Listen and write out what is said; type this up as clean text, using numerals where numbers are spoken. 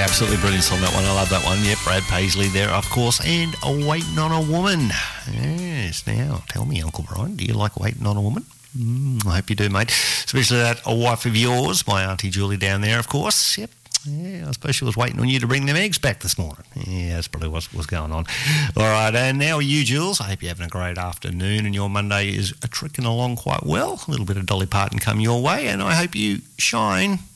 absolutely brilliant song, that one. I love that one. Yep, Brad Paisley there, of course, and Waiting on a Woman. Yes, now, tell me, Uncle Brian, do you like Waiting on a Woman? I hope you do, mate. Especially that a wife of yours, my Auntie Julie down there, of course. Yep. Yeah, I suppose she was waiting on you to bring them eggs back this morning. Yeah, that's probably what was going on. All right, and now you, Jules. I hope you're having a great afternoon and your Monday is tricking along quite well. A little bit of Dolly Parton come your way, and I hope you shine